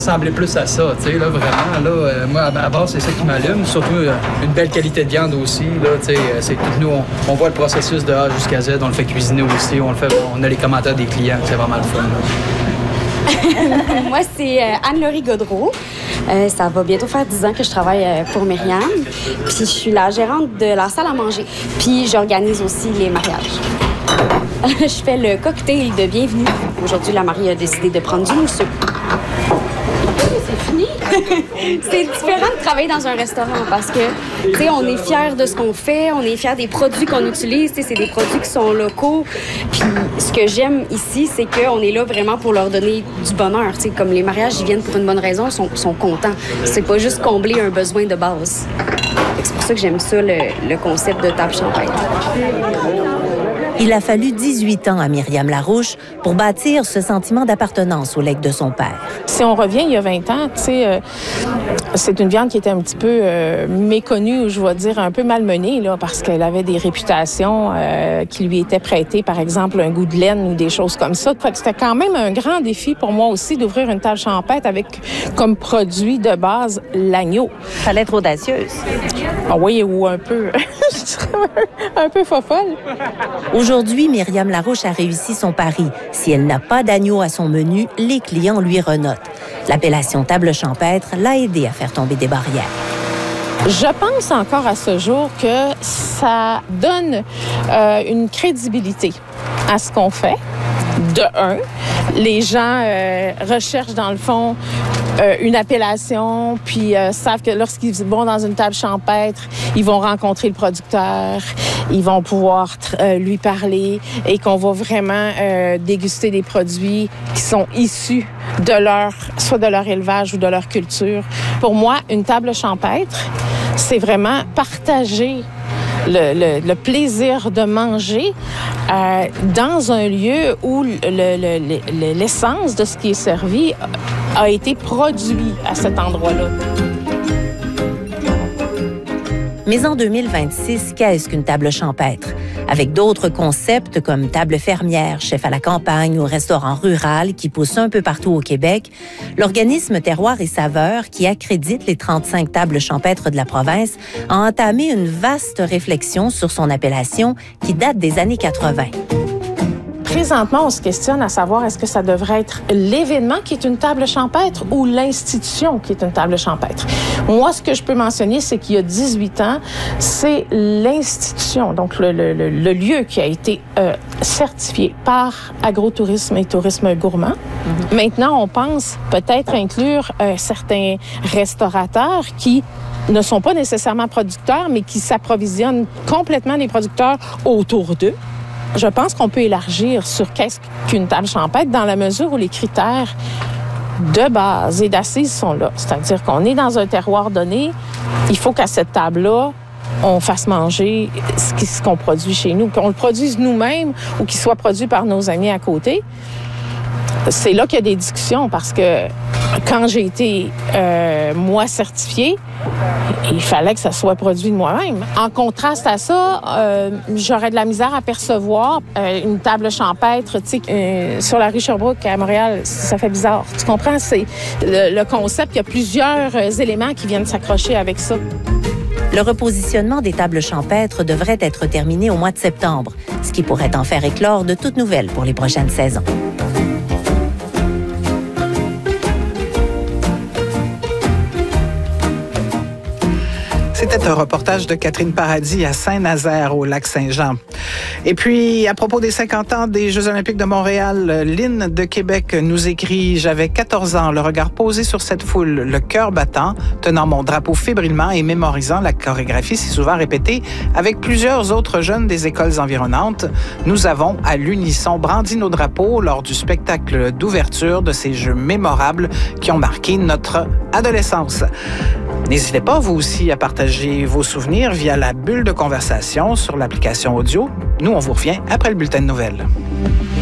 Ressemblait plus à ça, tu sais, là, vraiment. Là, moi, à base, c'est ça qui m'allume. Surtout, une belle qualité de viande aussi, là, tu sais. C'est tout, nous, on voit le processus de A jusqu'à Z. On le fait cuisiner aussi. On a les commentaires des clients. C'est vraiment le fun, là. Moi, c'est Anne-Laurie Godreau. Ça va bientôt faire 10 ans que je travaille pour Myriam. Puis je suis la gérante de la salle à manger. Puis j'organise aussi les mariages. Je fais le cocktail de bienvenue. Aujourd'hui, la mariée a décidé de prendre du mousseux. C'est fini. C'est différent de travailler dans un restaurant parce que, tu sais, on est fiers de ce qu'on fait, on est fiers des produits qu'on utilise, tu sais, c'est des produits qui sont locaux. Puis ce que j'aime ici, c'est qu'on est là vraiment pour leur donner du bonheur, tu sais, comme les mariages, ils viennent pour une bonne raison, ils sont contents. C'est pas juste combler un besoin de base. C'est pour ça que j'aime ça, le concept de table champêtre. Il a fallu 18 ans à Myriam Larouche pour bâtir ce sentiment d'appartenance au legs de son père. Si on revient il y a 20 ans, tu sais, c'est une viande qui était un petit peu méconnue, ou je vais dire un peu malmenée, là, parce qu'elle avait des réputations qui lui étaient prêtées, par exemple un goût de laine ou des choses comme ça. Fait que c'était quand même un grand défi pour moi aussi d'ouvrir une table champêtre avec comme produit de base l'agneau. Fallait être audacieuse. Ah oui, ou un peu, un peu fofolle. Aujourd'hui, Myriam Larouche a réussi son pari. Si elle n'a pas d'agneau à son menu, les clients lui renotent. L'appellation table champêtre l'a aidé à faire tomber des barrières. Je pense encore à ce jour que ça donne une crédibilité à ce qu'on fait. De un, les gens recherchent dans le fond une appellation, puis savent que lorsqu'ils vont dans une table champêtre, ils vont rencontrer le producteur, ils vont pouvoir lui parler et qu'on va vraiment déguster des produits qui sont issus de soit de leur élevage ou de leur culture. Pour moi, une table champêtre, c'est vraiment partager le plaisir de manger dans un lieu où l'essence de ce qui est servi a été produit à cet endroit-là. Mais en 2026, qu'est-ce qu'une table champêtre? Avec d'autres concepts comme table fermière, chef à la campagne ou restaurant rural qui poussent un peu partout au Québec, l'organisme Terroir et Saveurs, qui accrédite les 35 tables champêtres de la province, a entamé une vaste réflexion sur son appellation qui date des années 80. Présentement, on se questionne à savoir est-ce que ça devrait être l'événement qui est une table champêtre ou l'institution qui est une table champêtre. Moi, ce que je peux mentionner, c'est qu'il y a 18 ans, c'est l'institution, donc le lieu qui a été certifié par Agrotourisme et Tourisme Gourmand. Maintenant, on pense peut-être inclure certains restaurateurs qui ne sont pas nécessairement producteurs, mais qui s'approvisionnent complètement les producteurs autour d'eux. Je pense qu'on peut élargir sur qu'est-ce qu'une table champêtre dans la mesure où les critères de base et d'assises sont là. C'est-à-dire qu'on est dans un terroir donné, il faut qu'à cette table-là, on fasse manger ce qu'on produit chez nous, qu'on le produise nous-mêmes ou qu'il soit produit par nos amis à côté. C'est là qu'il y a des discussions parce que quand j'ai été, moi, certifiée, il fallait que ça soit produit de moi-même. En contraste à ça, j'aurais de la misère à percevoir une table champêtre, tu sais, sur la rue Sherbrooke à Montréal, ça fait bizarre. Tu comprends? C'est le concept, il y a plusieurs éléments qui viennent s'accrocher avec ça. Le repositionnement des tables champêtres devrait être terminé au mois de septembre, ce qui pourrait en faire éclore de toutes nouvelles pour les prochaines saisons. C'était un reportage de Catherine Paradis à Saint-Nazaire, au Lac-Saint-Jean. Et puis, à propos des 50 ans des Jeux olympiques de Montréal, Lynn de Québec nous écrit « J'avais 14 ans, le regard posé sur cette foule, le cœur battant, tenant mon drapeau fébrilement et mémorisant la chorégraphie si souvent répétée avec plusieurs autres jeunes des écoles environnantes. Nous avons, à l'unisson, brandi nos drapeaux lors du spectacle d'ouverture de ces Jeux mémorables qui ont marqué notre adolescence. » N'hésitez pas, vous aussi, à partager vos souvenirs via la bulle de conversation sur l'application audio. Nous, on vous revient après le bulletin de nouvelles.